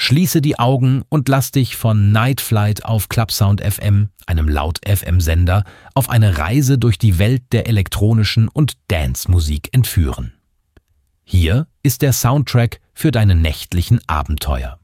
Schließe die Augen und lass dich von Night Flight auf Clubsound FM, einem Laut-FM-Sender, auf eine Reise durch die Welt der elektronischen und Dance-Musik entführen. Hier ist der Soundtrack für deine nächtlichen Abenteuer.